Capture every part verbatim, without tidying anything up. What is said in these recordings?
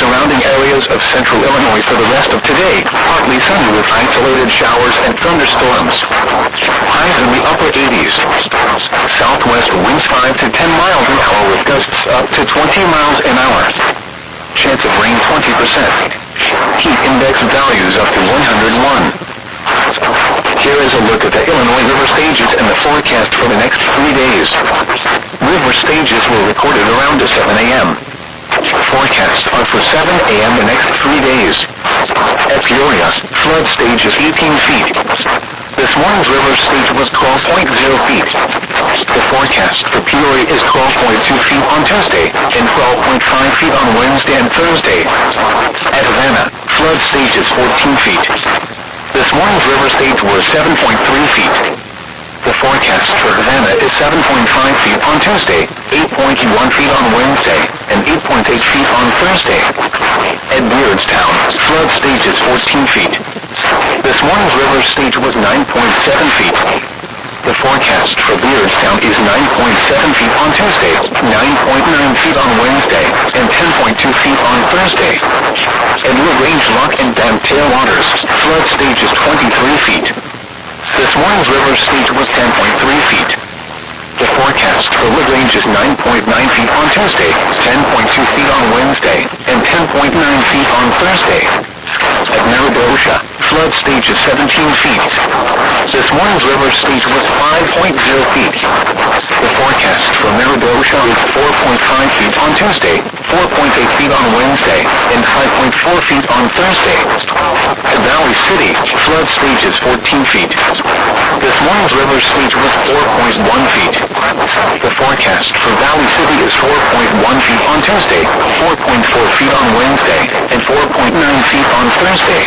surrounding areas of central Illinois for the rest of today. Partly sunny with isolated showers and thunderstorms. Highs in the upper eighties. Southwest winds five to ten miles an hour with gusts up to twenty miles an hour. Chance of rain twenty percent. Heat index values up to one hundred one. Here is a look at the Illinois river stages and the forecast for the next three days. River stages were recorded around seven a.m. Forecasts are for seven a.m. the next three days. At Peoria, flood stage is eighteen feet. This morning's river stage was twelve point zero feet. The forecast for Peoria is twelve point two feet on Tuesday and twelve point five feet on Wednesday and Thursday. At Havana, flood stage is fourteen feet. This morning's river stage was seven point three feet. The forecast for Havana is seven point five feet on Tuesday, eight point one feet on Wednesday, and eight point eight feet on Thursday. At Beardstown, flood stage is fourteen feet. This morning's river stage was nine point seven feet. The forecast for Beardstown is nine point seven feet on Tuesday, nine point nine feet on Wednesday, and ten point two feet on Thursday. At LaGrange Lock and Dam Tailwaters, flood stage is twenty-three feet. This morning's river stage was ten point three feet. The forecast for LaGrange is nine point nine feet on Tuesday, ten point two feet on Wednesday, and ten point nine feet on Thursday. At Meridosha, flood stage is seventeen feet. This morning's river stage was five point zero feet. The forecast for Meridosha is four point five feet on Tuesday, four point eight feet on Wednesday, and five point four feet on Thursday. At Valley City, flood stage is fourteen feet. This morning's river stage was four point one feet. The forecast for Valley City is four point one feet on Tuesday, four point four feet on Wednesday, and four point nine feet on Thursday.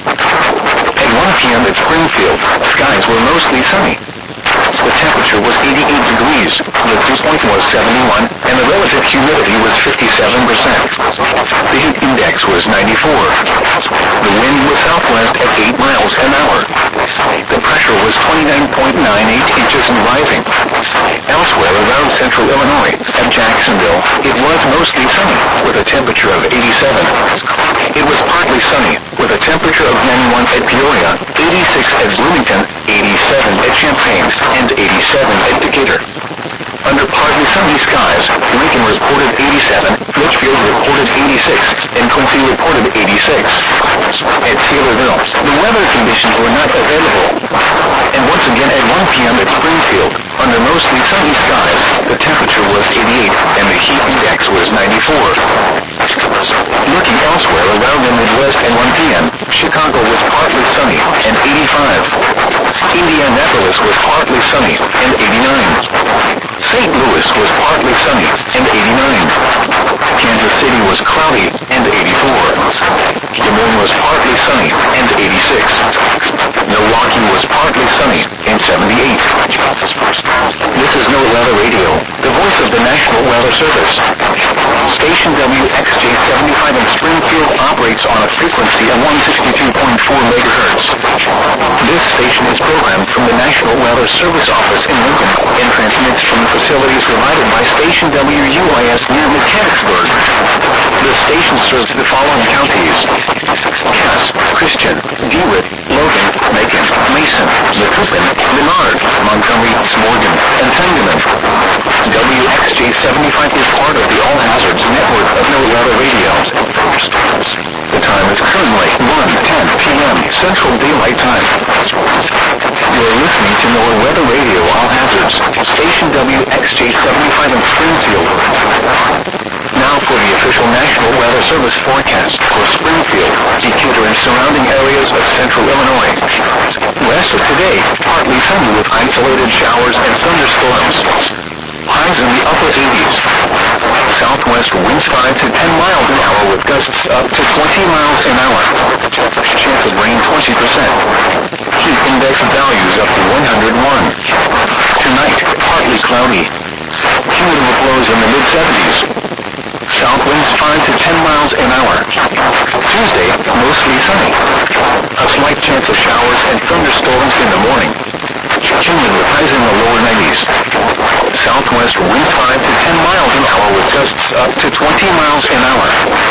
At one p.m. at Springfield, skies were mostly sunny. The temperature was eighty-eight degrees, the dew point was seventy-one, and the relative humidity was fifty-seven percent. The heat index was ninety-four. The wind was southwest at eight miles an hour. The pressure was twenty-nine point nine eight inches and rising. Elsewhere around central Illinois, at Jacksonville, it was mostly sunny, with a temperature of eighty-seven. It was partly sunny, with a temperature of ninety-one at Peoria, eighty-six at Bloomington, eighty-seven at Champaign, and eighty-seven at Decatur. Under partly sunny skies, Lincoln reported eighty-seven, Litchfield reported eighty-six, and Quincy reported eighty-six. At Taylorville, the weather conditions were not available. And once again at one p.m. at Springfield, under mostly sunny skies, the temperature was eighty-eight, and the heat index was ninety-four. Looking elsewhere around the Midwest at one p.m., Chicago was partly sunny, and eighty-five. Indianapolis was partly sunny, and eighty-nine. Saint Louis was partly sunny, and eighty-nine. Kansas City was cloudy, and eighty-four. Des Moines was partly sunny, and eighty-six. Milwaukee was partly sunny, and seventy-eight. This is No Weather Radio, the voice of the National Weather Service. Station W X J seventy-five in Springfield operates on a frequency of one sixty-two point four megahertz. This station is programmed from the National Weather Service office in Lincoln and transmits from facilities provided by Station W U I S near Mechanicsburg. The station serves the following counties: Cass, Christian, DeWitt, Logan, Macon, Mason, Macoupin, Menard, Montgomery, Morgan, and Sangamon. W X J seventy-five is part of the All Hazards network of No Weather Radio. The time is currently one ten p.m. Central Daylight Time. You are listening to No Weather Radio All Hazards, Station W X J seventy-five in Springfield. Now for the official National Weather Service forecast for Springfield, Decatur, and surrounding areas of central Illinois. Rest of today, partly sunny with isolated showers and thunderstorms. Highs in the upper eighties. Southwest winds five to ten miles an hour with gusts up to twenty miles an hour. Chance of rain twenty percent. Heat index values up to one hundred one. Tonight, partly cloudy. Humidity flows in the mid seventies. South winds five to ten miles an hour. Tuesday, mostly sunny. A slight chance of showers and thunderstorms in the morning. Humid with highs in the lower nineties. Southwest winds five to ten miles an hour with gusts up to twenty miles an hour.